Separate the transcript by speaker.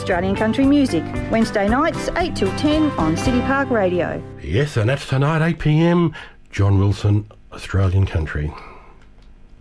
Speaker 1: Australian country music. Wednesday nights 8 till 10 on City Park Radio.
Speaker 2: Yes, and that's tonight 8 p.m. John Wilson, Australian country.